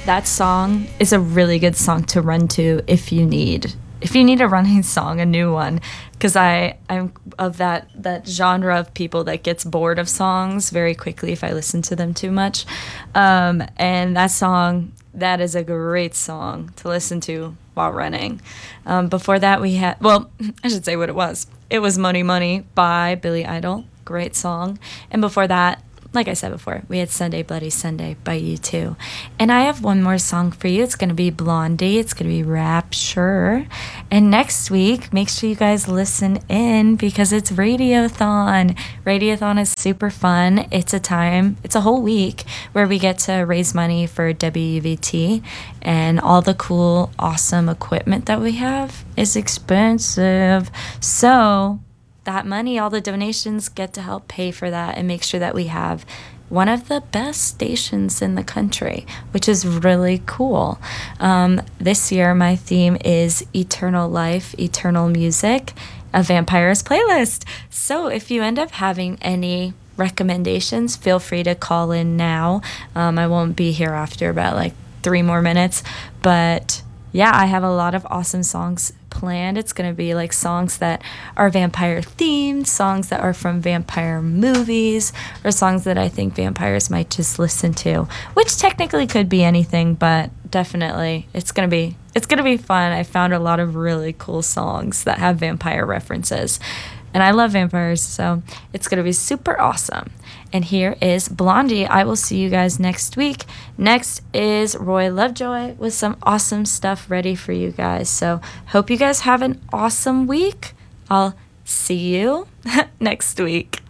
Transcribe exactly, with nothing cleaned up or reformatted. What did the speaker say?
that song is a really good song to run to if you need if you need a running song, a new one, because I I'm of that that genre of people that gets bored of songs very quickly if I listen to them too much, um, and that song that is a great song to listen to while running. Um, before that, we had well, I should say what it was. It was "Money Money" by Billy Idol, great song, and before that, like I said before, we had Sunday Bloody Sunday by U two. And I have one more song for you. It's going to be Blondie. It's going to be Rapture. And next week, make sure you guys listen in because it's Radiothon. Radiothon is super fun. It's a time, it's a whole week where we get to raise money for W V T. And all the cool, awesome equipment that we have is expensive. So that money, all the donations get to help pay for that and make sure that we have one of the best stations in the country, which is really cool. Um, this year, my theme is Eternal Life, Eternal Music, a Vampire's Playlist. So if you end up having any recommendations, feel free to call in now. Um, I won't be here after about like three more minutes, but yeah, I have a lot of awesome songs planned. It's going to be like songs that are vampire themed, songs that are from vampire movies, or songs that I think vampires might just listen to, which technically could be anything, but definitely it's going to be it's going to be fun. I found a lot of really cool songs that have vampire references. And I love vampires, so it's going to be super awesome. And here is Blondie. I will see you guys next week. Next is Roy Lovejoy with some awesome stuff ready for you guys. So hope you guys have an awesome week. I'll see you next week.